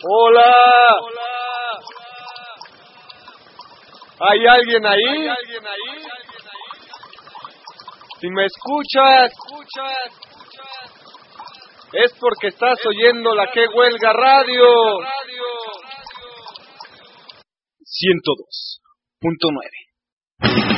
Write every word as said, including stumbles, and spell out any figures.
Hola. ¿Hay alguien ahí? Si me escuchas, es porque estás oyendo la Que Huelga Radio. ciento dos punto nueve